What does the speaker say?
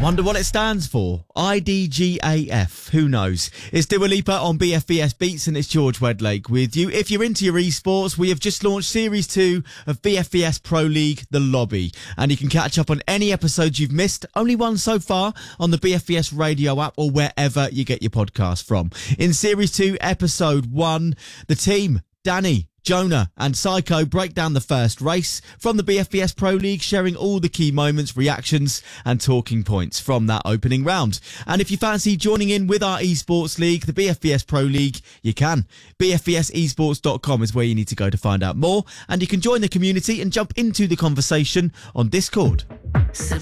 Wonder what it stands for. IDGAF. Who knows? It's Dua Lipa on BFBS Beats, and it's George Wedlake with you. If you're into your esports, we have just launched Series 2 of BFBS Pro League, The Lobby. And you can catch up on any episodes you've missed, only one so far, on the BFBS radio app or wherever you get your podcast from. In Series 2, Episode 1, the team, Danny, Jonah and Psycho break down the first race from the BFBS Pro League, sharing all the key moments, reactions and talking points from that opening round. And if you fancy joining in with our esports league, the BFBS Pro League, you can. BFBSesports.com is where you need to go to find out more, and you can join the community and jump into the conversation on Discord.